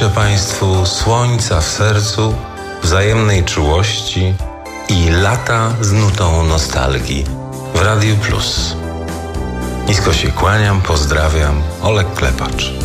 życzę Państwu słońca w sercu, wzajemnej czułości i lata z nutą nostalgii w Radiu Plus. Nisko się kłaniam, pozdrawiam, Olek Klepacz.